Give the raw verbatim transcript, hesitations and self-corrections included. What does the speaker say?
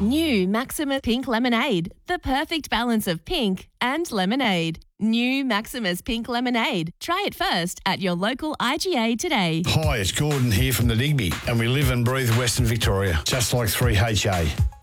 New Maximus Pink Lemonade, the perfect balance of pink and lemonade. New Maximus Pink Lemonade. Try it first at your local I G A today. Hi, it's Gordon here from the Digby, and we live and breathe Western Victoria, just like three H A.